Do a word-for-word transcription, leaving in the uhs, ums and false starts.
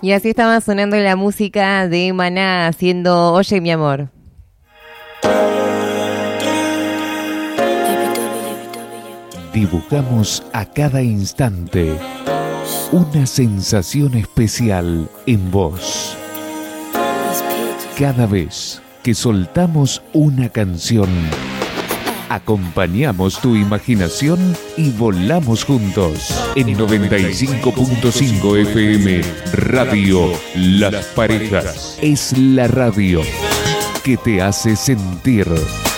Y así estaba sonando la música de Maná haciendo Oye mi amor. Dibujamos a cada instante una sensación especial en vos. Cada vez que soltamos una canción, acompañamos tu imaginación y volamos juntos. En noventa y cinco punto cinco F M, Radio Las Parejas. Es la radio que te hace sentir.